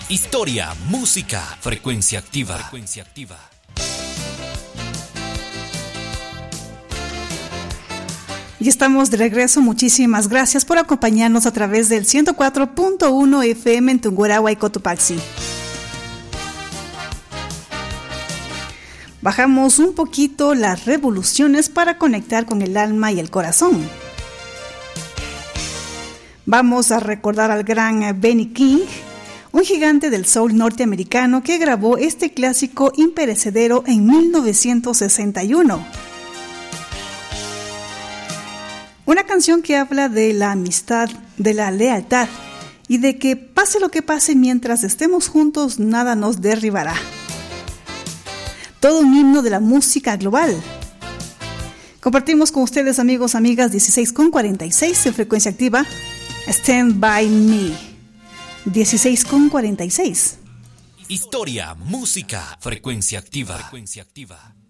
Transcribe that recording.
Historia, música, frecuencia activa. Y estamos de regreso. Muchísimas gracias por acompañarnos a través del 104.1 FM en Tungurahua y Cotopaxi. Bajamos un poquito las revoluciones para conectar con el alma y el corazón. Vamos a recordar al gran Benny King, un gigante del soul norteamericano que grabó este clásico imperecedero en 1961. Una canción que habla de la amistad, de la lealtad y de que pase lo que pase mientras estemos juntos, nada nos derribará. Todo un himno de la música global. Compartimos con ustedes, amigos, amigas, 16:46 en frecuencia activa. Stand by me. 16:46. Historia, música, frecuencia activa.